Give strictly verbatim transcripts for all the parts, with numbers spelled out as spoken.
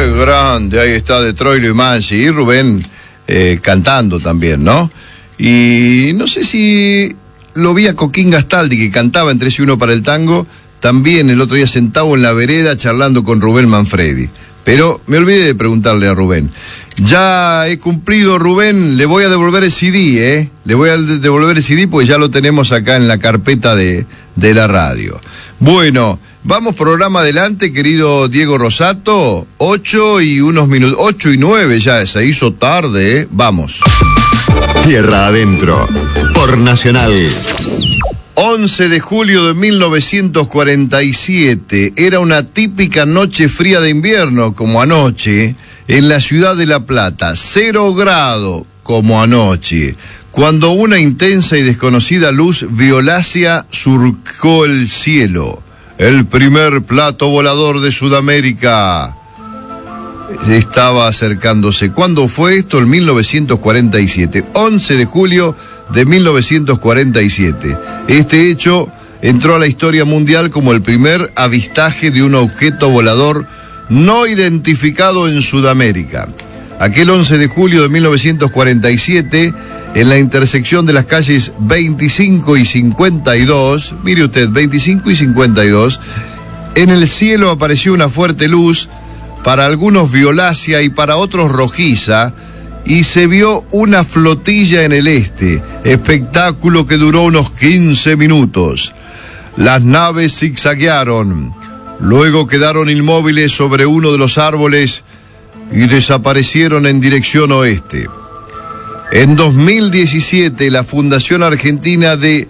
qué grande, ahí está de Troilo y Mansi, y Rubén eh, cantando también, ¿no? Y no sé si lo vi a Coquín Gastaldi, que cantaba en Tres y Uno para el Tango, también el otro día sentado en la vereda charlando con Rubén Manfredi. Pero me olvidé de preguntarle a Rubén. Ya he cumplido, Rubén, le voy a devolver el C D, ¿eh? Le voy a devolver el C D porque ya lo tenemos acá en la carpeta de, de la radio. Bueno, vamos programa adelante, querido Diego Rosato. Ocho y unos minutos, ocho y nueve ya, se hizo tarde, ¿eh? Vamos. Tierra Adentro, por Nacional. once de julio de mil novecientos cuarenta y siete, era una típica noche fría de invierno, como anoche, en la ciudad de La Plata, cero grado, como anoche, cuando una intensa y desconocida luz violácea surcó el cielo. El primer plato volador de Sudamérica estaba acercándose. ¿Cuándo fue esto? En mil novecientos cuarenta y siete, once de julio de mil novecientos cuarenta y siete. Este hecho entró a la historia mundial como el primer avistaje de un objeto volador no identificado en Sudamérica. Aquel once de julio de mil novecientos cuarenta y siete, en la intersección de las calles veinticinco y cincuenta y dos, mire usted, veinticinco y cincuenta y dos, en el cielo apareció una fuerte luz, para algunos violácea y para otros rojiza, y se vio una flotilla en el este, espectáculo que duró unos quince minutos. Las naves zigzaguearon, luego quedaron inmóviles sobre uno de los árboles y desaparecieron en dirección oeste. En dos mil diecisiete, la Fundación Argentina de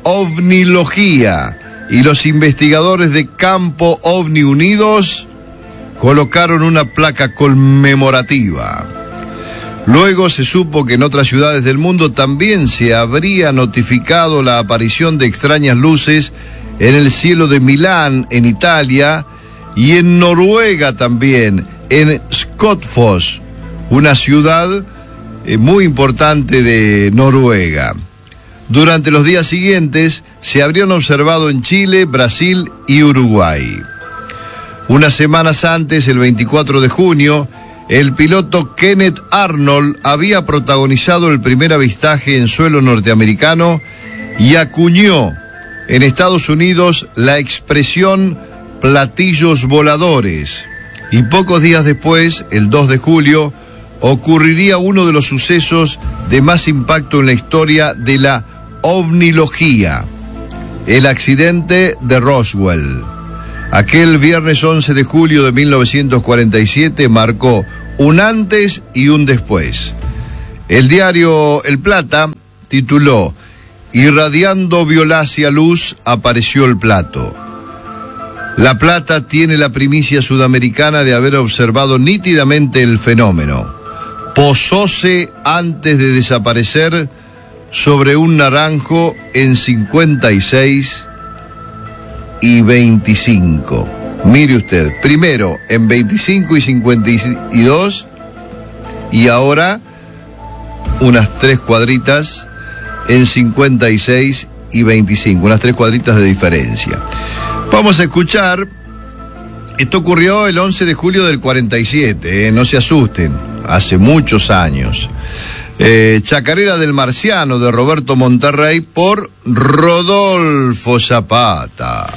Ovnilogía y los investigadores de Campo OVNI Unidos colocaron una placa conmemorativa. Luego se supo que en otras ciudades del mundo también se habría notificado la aparición de extrañas luces en el cielo de Milán, en Italia, y en Noruega también, en Skotfoss, una ciudad eh, muy importante de Noruega. Durante los días siguientes se habrían observado en Chile, Brasil y Uruguay. Unas semanas antes, el veinticuatro de junio, el piloto Kenneth Arnold había protagonizado el primer avistaje en suelo norteamericano y acuñó en Estados Unidos la expresión platillos voladores. Y pocos días después, el dos de julio, ocurriría uno de los sucesos de más impacto en la historia de la ovnilogía, el accidente de Roswell. Aquel viernes once de julio de mil novecientos cuarenta y siete marcó un antes y un después. El diario El Plata tituló: "Irradiando violácea luz apareció el plato". La Plata tiene la primicia sudamericana de haber observado nítidamente el fenómeno. Posóse antes de desaparecer sobre un naranjo en cincuenta y seis y veinticinco. Mire usted, primero en veinticinco y cincuenta y dos y ahora unas tres cuadritas en cincuenta y seis y veinticinco, unas tres cuadritas de diferencia. Vamos a escuchar, esto ocurrió el once de julio del cuarenta y siete, eh, no se asusten, hace muchos años. Eh, Chacarera del Marciano de Roberto Monterrey por Rodolfo Zapata.